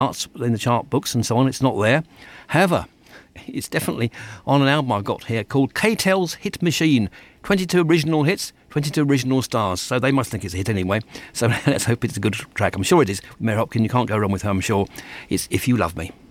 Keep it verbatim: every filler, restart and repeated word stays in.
charts, in the chart books and so on. It's not there. However, it's definitely on an album I've got here called K-Tel's Hit Machine. twenty-two original hits, twenty-two original stars. So they must think it's a hit anyway. So let's hope it's a good track. I'm sure it is. Mary Hopkin, you can't go wrong with her, I'm sure. It's If You Love Me.